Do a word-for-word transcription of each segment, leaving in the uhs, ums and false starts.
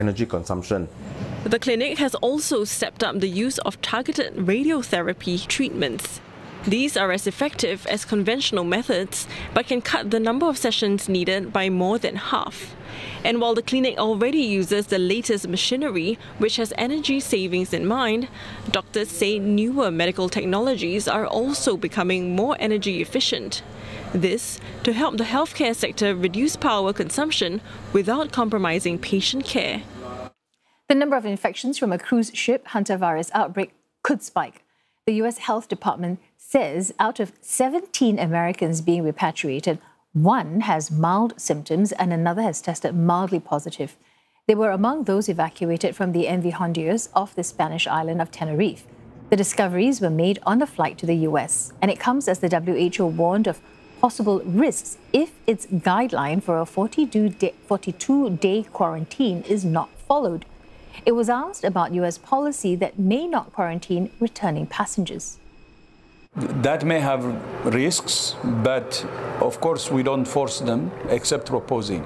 energy consumption. The clinic has also stepped up the use of targeted radiotherapy treatments. These are as effective as conventional methods, but can cut the number of sessions needed by more than half. And while the clinic already uses the latest machinery, which has energy savings in mind, doctors say newer medical technologies are also becoming more energy efficient. This to help the healthcare sector reduce power consumption without compromising patient care. The number of infections from a cruise ship hantavirus outbreak could spike. The U S Health Department says out of seventeen Americans being repatriated, one has mild symptoms and another has tested mildly positive. They were among those evacuated from the M V Honduras off the Spanish island of Tenerife. The discoveries were made on a flight to the U S, and it comes as the W H O warned of possible risks if its guideline for a forty-two day quarantine is not followed. It was asked about U S policy that may not quarantine returning passengers. That may have risks, but of course we don't force them except proposing.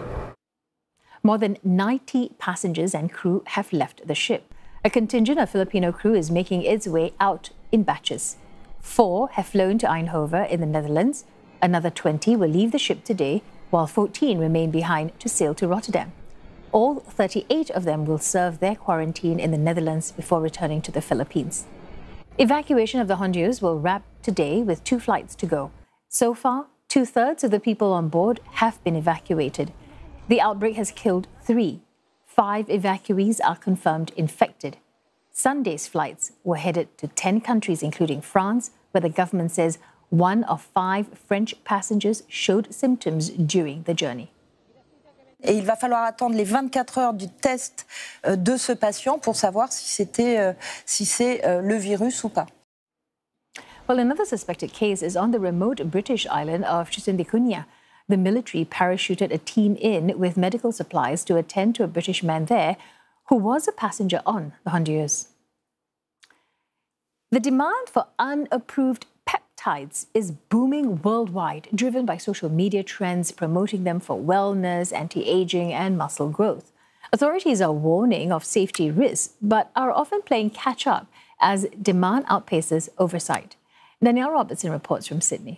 More than ninety passengers and crew have left the ship. A contingent of Filipino crew is making its way out in batches. Four have flown to Eindhoven in the Netherlands. Another twenty will leave the ship today, while fourteen remain behind to sail to Rotterdam. All thirty-eight of them will serve their quarantine in the Netherlands before returning to the Philippines. Evacuation of the Honduras will wrap today with two flights to go. So far, two-thirds of the people on board have been evacuated. The outbreak has killed three. Five evacuees are confirmed infected. Sunday's flights were headed to ten countries, including France, where the government says one of five French passengers showed symptoms during the journey. Et il va falloir attendre les vingt-quatre heures du test de ce patient pour savoir si c'était, si c'est le virus ou pas. Well, another suspected case is on the remote British island of Tristan da Cunha. The military parachuted a team in with medical supplies to attend to a British man there who was a passenger on the Honduras. The demand for unapproved peptides is booming worldwide, driven by social media trends promoting them for wellness, anti-aging and muscle growth. Authorities are warning of safety risks, but are often playing catch-up as demand outpaces oversight. Danielle Robertson reports from Sydney.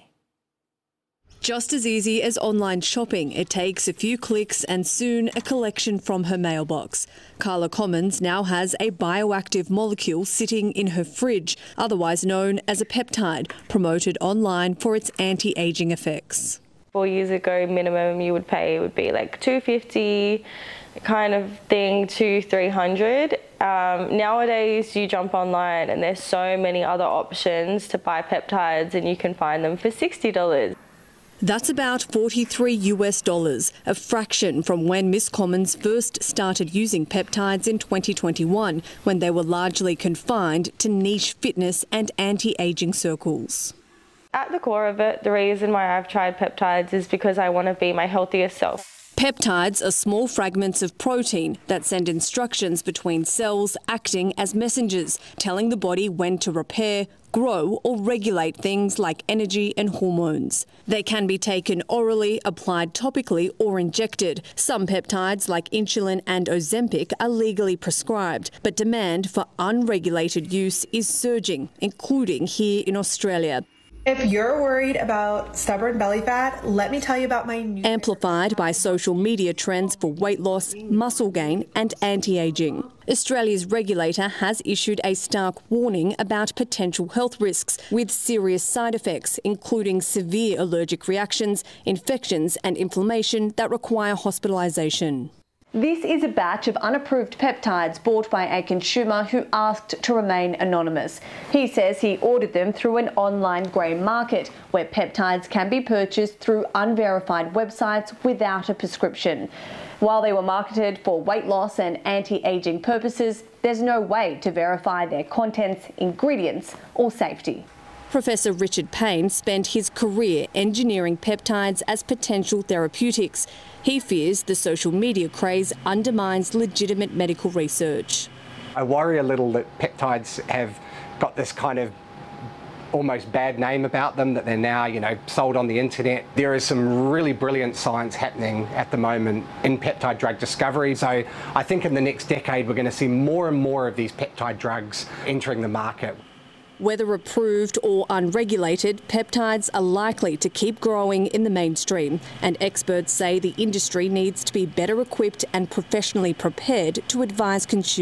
Just as easy as online shopping, it takes a few clicks and soon a collection from her mailbox. Carla Commons now has a bioactive molecule sitting in her fridge, otherwise known as a peptide, promoted online for its anti-aging effects. Four years ago, minimum you would pay would be like two fifty kind of thing to three hundred. Um, nowadays, you jump online and there's so many other options to buy peptides, and you can find them for sixty dollars. That's about forty-three US dollars, a fraction from when Miss Commons first started using peptides in twenty twenty-one, when they were largely confined to niche fitness and anti-aging circles. At the core of it, the reason why I've tried peptides is because I want to be my healthiest self. Peptides are small fragments of protein that send instructions between cells, acting as messengers, telling the body when to repair, grow or regulate things like energy and hormones. They can be taken orally, applied topically or injected. Some peptides like insulin and Ozempic are legally prescribed, but demand for unregulated use is surging, including here in Australia. If you're worried about stubborn belly fat, let me tell you about my new... Amplified by social media trends for weight loss, muscle gain and anti-aging. Australia's regulator has issued a stark warning about potential health risks with serious side effects, including severe allergic reactions, infections and inflammation that require hospitalisation. This is a batch of unapproved peptides bought by a consumer who asked to remain anonymous. He says he ordered them through an online grey market where peptides can be purchased through unverified websites without a prescription. While they were marketed for weight loss and anti-aging purposes, there's no way to verify their contents, ingredients or safety. Professor Richard Payne spent his career engineering peptides as potential therapeutics. He fears the social media craze undermines legitimate medical research. I worry a little that peptides have got this kind of almost bad name about them, that they're now, you know, sold on the internet. There is some really brilliant science happening at the moment in peptide drug discovery. So I think in the next decade we're going to see more and more of these peptide drugs entering the market. Whether approved or unregulated, peptides are likely to keep growing in the mainstream, and experts say the industry needs to be better equipped and professionally prepared to advise consumers.